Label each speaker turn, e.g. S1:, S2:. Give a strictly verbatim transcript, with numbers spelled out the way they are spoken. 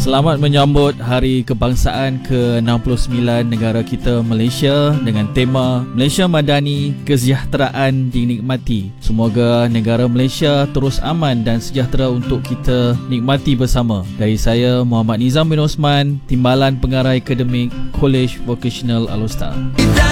S1: Selamat menyambut Hari Kebangsaan ke enam puluh sembilan negara kita Malaysia dengan tema Malaysia Madani, Kesejahteraan Dinikmati. Semoga negara Malaysia terus aman dan sejahtera untuk kita nikmati bersama. Dari saya Muhammad Nizam bin Osman, Timbalan Pengarah Akademik College Vocational Al-Ustaz.